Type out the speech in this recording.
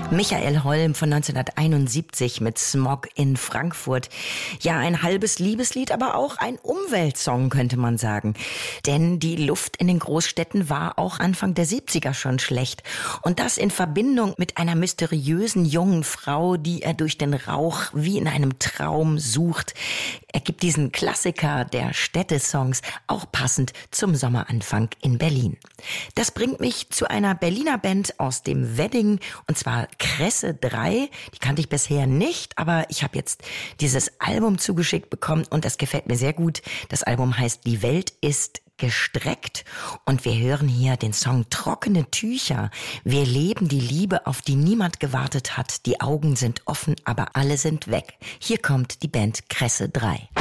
Michael Holm von 1971 mit Smog in Frankfurt. Ja, ein halbes Liebeslied, aber auch ein Umweltsong, könnte man sagen. Denn die Luft in den Großstädten war auch Anfang der 70er schon schlecht. Und das in Verbindung mit einer mysteriösen jungen Frau, die er durch den Rauch wie in einem Traum sucht. Er gibt diesen Klassiker der Städtesongs auch passend zum Sommeranfang in Berlin. Das bringt mich zu einer Berliner Band aus dem Wedding, und zwar Kresse 3. Die kannte ich bisher nicht, aber ich habe jetzt dieses Album zugeschickt bekommen und das gefällt mir sehr gut. Das Album heißt Die Welt ist gestreckt und wir hören hier den Song Trockene Tücher. Wir leben die Liebe, auf die niemand gewartet hat. Die Augen sind offen, aber alle sind weg. Hier kommt die Band Kresse 3.